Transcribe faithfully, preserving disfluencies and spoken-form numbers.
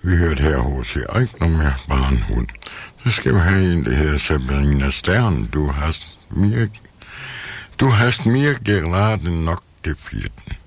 Vi hørte her hos jer ikke noget mere barnhund. Så skal vi have en, der hedder Sabrina Stern. Du hast mir, du hast mir geraten nok det fjorten.